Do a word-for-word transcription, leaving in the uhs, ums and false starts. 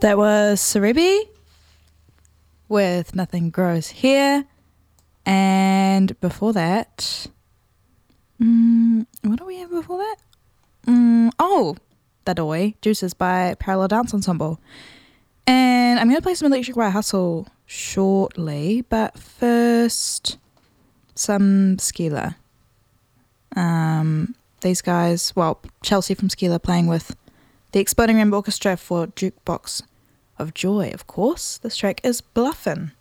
That was Cerebi with Nothing Grows Here. And before that, um, what do we have before that? Um, oh, Dadoi, Juices by Parallel Dance Ensemble. And I'm going to play some Electric White Hustle shortly, but first, some Skila. Um, these guys, well, Chelsea from Skila playing with the Exploding Rainbow Orchestra for Jukebox of Joy, of course. This track is Bluffin'.